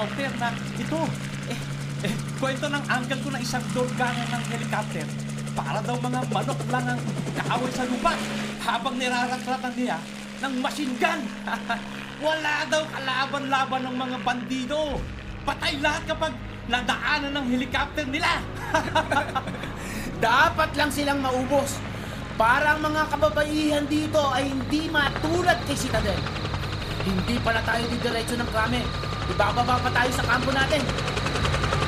reporter na ito, kwento ng uncle ko na isang dorganan ng helicopter. Para daw mga manok lang ang kaaway sa lupa habang niraratratan niya ng machine gun. Wala daw kalaban-laban ng mga bandido. Patay lahat kapag nadaanan ng helicopter nila. Dapat lang silang maubos para ang mga kababaihan dito ay hindi matulad kay Citadel. Hindi pala tayo didiretso ng krame. Ibababa pa tayo sa kampo natin.